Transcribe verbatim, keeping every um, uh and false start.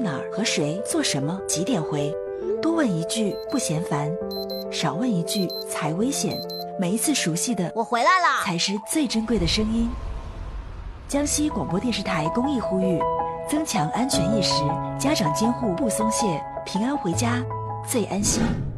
哪儿和谁做什么几点回，多问一句不嫌烦，少问一句才危险。每一次熟悉的我回来了才是最珍贵的声音。江西广播电视台公益呼吁，增强安全意识，家长监护不松懈，平安回家最安心。